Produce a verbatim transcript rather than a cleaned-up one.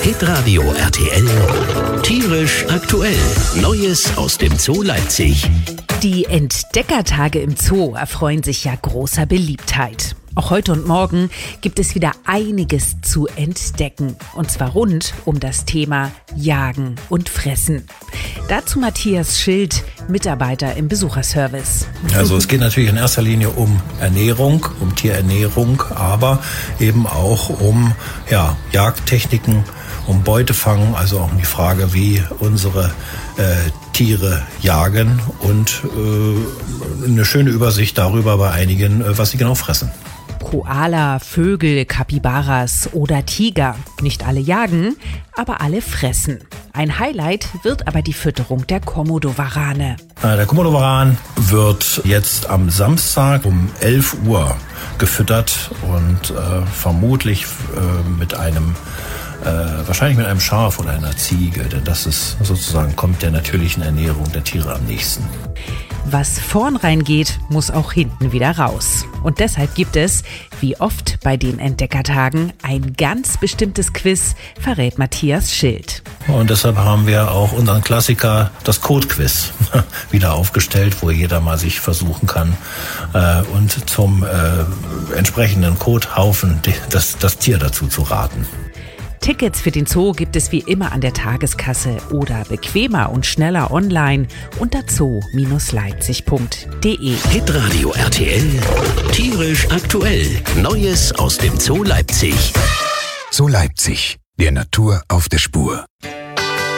Hitradio R T L. Tierisch aktuell. Neues aus dem Zoo Leipzig. Die Entdeckertage im Zoo erfreuen sich ja großer Beliebtheit. Auch heute und morgen gibt es wieder einiges zu entdecken. Und zwar rund um das Thema Jagen und Fressen. Dazu Matthias Schild, Mitarbeiter im Besucherservice. Also es geht natürlich in erster Linie um Ernährung, um Tierernährung, aber eben auch um ja, Jagdtechniken, um Beutefang, also auch um die Frage, wie unsere äh, Tiere jagen und äh, eine schöne Übersicht darüber bei einigen, äh, was sie genau fressen. Koala, Vögel, Kapibaras oder Tiger. Nicht alle jagen, aber alle fressen. Ein Highlight wird aber die Fütterung der Komodowarane. Der Komodowaran wird jetzt am Samstag um elf Uhr gefüttert und äh, vermutlich äh, mit einem Äh, wahrscheinlich mit einem Schaf oder einer Ziege, denn das ist sozusagen, kommt der natürlichen Ernährung der Tiere am nächsten. Was vorn reingeht, muss auch hinten wieder raus. Und deshalb gibt es, wie oft bei den Entdeckertagen, ein ganz bestimmtes Quiz, verrät Matthias Schild. Und deshalb haben wir auch unseren Klassiker, das Code-Quiz, wieder aufgestellt, wo jeder mal sich versuchen kann äh, und zum äh, entsprechenden Codehaufen das, das Tier dazu zu raten. Tickets für den Zoo gibt es wie immer an der Tageskasse oder bequemer und schneller online unter zoo Leipzig punkt de. Hitradio R T L. Tierisch aktuell. Neues aus dem Zoo Leipzig. Zoo Leipzig. Der Natur auf der Spur.